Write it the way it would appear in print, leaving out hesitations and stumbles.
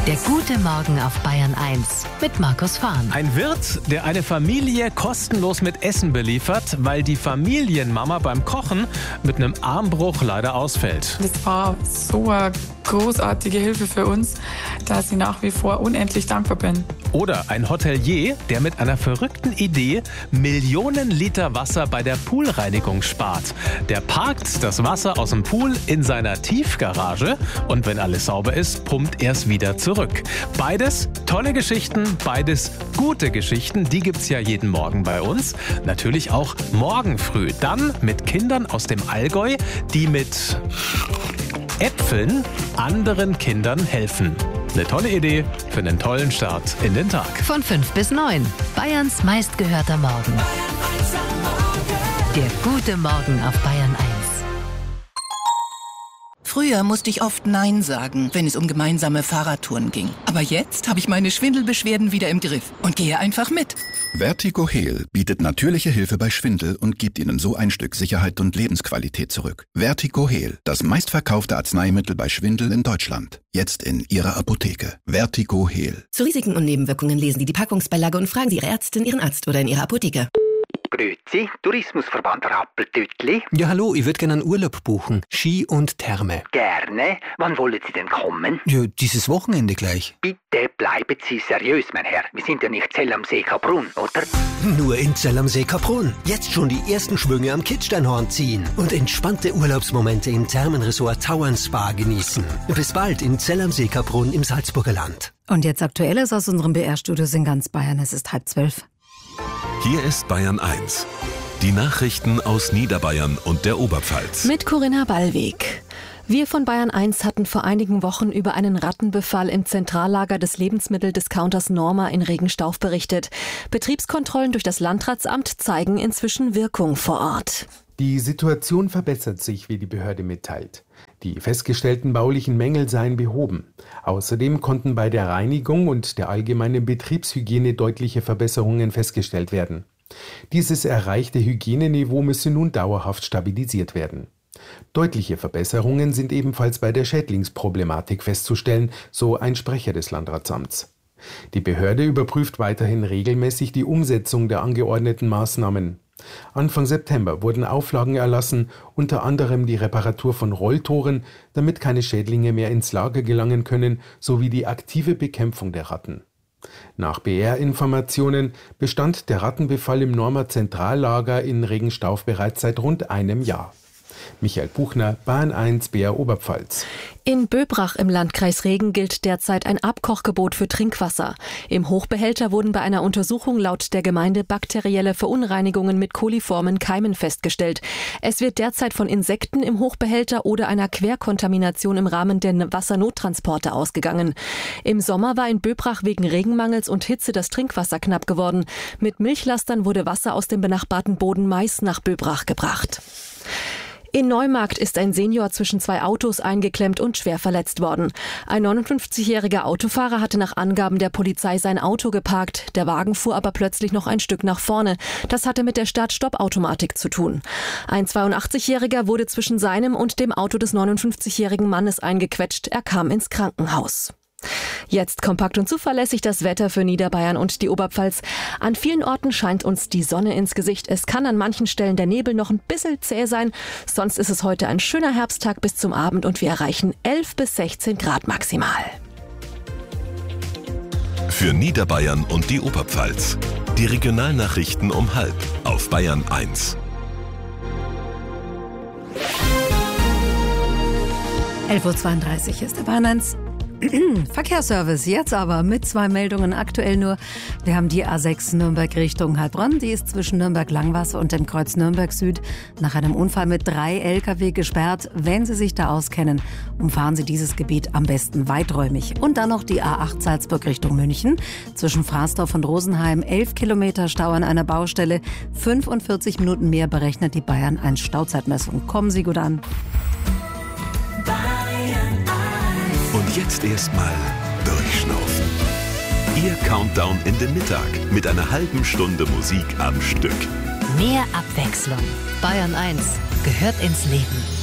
Der gute Morgen auf Bayern 1 mit Markus Fahn. Ein Wirt, der eine Familie kostenlos mit Essen beliefert, weil die Familienmama beim Kochen mit einem Armbruch leider ausfällt. Das war so eine großartige Hilfe für uns, dass ich nach wie vor unendlich dankbar bin. Oder ein Hotelier, der mit einer verrückten Idee Millionen Liter Wasser bei der Poolreinigung spart. Der parkt das Wasser aus dem Pool in seiner Tiefgarage und wenn alles sauber ist, pumpt er es wieder zurück. Beides tolle Geschichten, beides gute Geschichten, die gibt's ja jeden Morgen bei uns. Natürlich auch morgen früh. Dann mit Kindern aus dem Allgäu, die mit Äpfeln anderen Kindern helfen. Eine tolle Idee für einen tollen Start in den Tag. Von 5 bis 9. Bayerns meistgehörter Morgen. Der gute Morgen auf Bayern 1. Früher musste ich oft Nein sagen, wenn es um gemeinsame Fahrradtouren ging. Aber jetzt habe ich meine Schwindelbeschwerden wieder im Griff und gehe einfach mit. Vertigo Heal bietet natürliche Hilfe bei Schwindel und gibt Ihnen so ein Stück Sicherheit und Lebensqualität zurück. Vertigo Heal, das meistverkaufte Arzneimittel bei Schwindel in Deutschland. Jetzt in Ihrer Apotheke. Vertigo Heal. Zu Risiken und Nebenwirkungen lesen Sie die Packungsbeilage und fragen Sie Ihre Ärztin, Ihren Arzt oder in Ihrer Apotheke. Grüezi, Tourismusverband Rappeltütli. Ja, hallo, ich würde gerne einen Urlaub buchen. Ski und Therme. Gerne. Wann wollen Sie denn kommen? Ja, dieses Wochenende gleich. Bitte bleiben Sie seriös, mein Herr. Wir sind ja nicht Zell am See Kaprun, oder? Nur in Zell am See Kaprun. Jetzt schon die ersten Schwünge am Kitzsteinhorn ziehen. Und entspannte Urlaubsmomente im Thermenresort Tauern Spa genießen. Bis bald in Zell am See Kaprun im Salzburger Land. Und jetzt Aktuelles aus unserem BR-Studios in ganz Bayern. Es ist 11:30. Hier ist Bayern 1. Die Nachrichten aus Niederbayern und der Oberpfalz. Mit Corinna Ballweg. Wir von Bayern 1 hatten vor einigen Wochen über einen Rattenbefall im Zentrallager des Lebensmitteldiscounters Norma in Regenstauf berichtet. Betriebskontrollen durch das Landratsamt zeigen inzwischen Wirkung vor Ort. Die Situation verbessert sich, wie die Behörde mitteilt. Die festgestellten baulichen Mängel seien behoben. Außerdem konnten bei der Reinigung und der allgemeinen Betriebshygiene deutliche Verbesserungen festgestellt werden. Dieses erreichte Hygieneniveau müsse nun dauerhaft stabilisiert werden. Deutliche Verbesserungen sind ebenfalls bei der Schädlingsproblematik festzustellen, so ein Sprecher des Landratsamts. Die Behörde überprüft weiterhin regelmäßig die Umsetzung der angeordneten Maßnahmen. Anfang September wurden Auflagen erlassen, unter anderem die Reparatur von Rolltoren, damit keine Schädlinge mehr ins Lager gelangen können, sowie die aktive Bekämpfung der Ratten. Nach BR-Informationen bestand der Rattenbefall im Norma Zentrallager in Regenstauf bereits seit rund einem Jahr. Michael Buchner, Bayern 1, BR Oberpfalz. In Böbrach im Landkreis Regen gilt derzeit ein Abkochgebot für Trinkwasser. Im Hochbehälter wurden bei einer Untersuchung laut der Gemeinde bakterielle Verunreinigungen mit koliformen Keimen festgestellt. Es wird derzeit von Insekten im Hochbehälter oder einer Querkontamination im Rahmen der Wassernottransporte ausgegangen. Im Sommer war in Böbrach wegen Regenmangels und Hitze das Trinkwasser knapp geworden. Mit Milchlastern wurde Wasser aus dem benachbarten Boden Mais nach Böbrach gebracht. In Neumarkt ist ein Senior zwischen zwei Autos eingeklemmt und schwer verletzt worden. Ein 59-jähriger Autofahrer hatte nach Angaben der Polizei sein Auto geparkt. Der Wagen fuhr aber plötzlich noch ein Stück nach vorne. Das hatte mit der Start-Stopp-Automatik zu tun. Ein 82-jähriger wurde zwischen seinem und dem Auto des 59-jährigen Mannes eingequetscht. Er kam ins Krankenhaus. Jetzt kompakt und zuverlässig das Wetter für Niederbayern und die Oberpfalz. An vielen Orten scheint uns die Sonne ins Gesicht. Es kann an manchen Stellen der Nebel noch ein bisschen zäh sein. Sonst ist es heute ein schöner Herbsttag bis zum Abend und wir erreichen 11 bis 16 Grad maximal. Für Niederbayern und die Oberpfalz. Die Regionalnachrichten um 12:30 auf Bayern 1. 11:32 ist der Bayern 1 Verkehrsservice. Jetzt aber mit 2 Meldungen aktuell nur. Wir haben die A6 Nürnberg Richtung Heilbronn. Die ist zwischen Nürnberg-Langwasser und dem Kreuz Nürnberg Süd nach einem Unfall mit 3 Lkw gesperrt. Wenn Sie sich da auskennen, umfahren Sie dieses Gebiet am besten weiträumig. Und dann noch die A8 Salzburg Richtung München. Zwischen Fraßdorf und Rosenheim 11 Kilometer Stau an einer Baustelle. 45 Minuten mehr berechnet die Bayern 1 Stauzeitmessung. Kommen Sie gut an. Und jetzt erstmal durchschnaufen. Ihr Countdown in den Mittag mit einer halben Stunde Musik am Stück. Mehr Abwechslung. Bayern 1 gehört ins Leben.